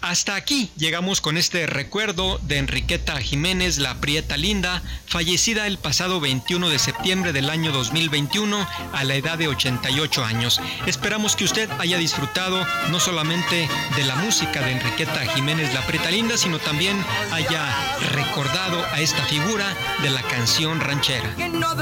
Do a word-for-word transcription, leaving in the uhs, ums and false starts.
Hasta aquí llegamos con este recuerdo de Enriqueta Jiménez, la Prieta Linda, fallecida el pasado veintiuno de septiembre del año dos mil veintiuno a la edad de ochenta y ocho años. Esperamos que usted haya disfrutado no solamente de la música de Enriqueta Jiménez, la Prieta Linda, sino también haya recordado a esta figura de la canción ranchera.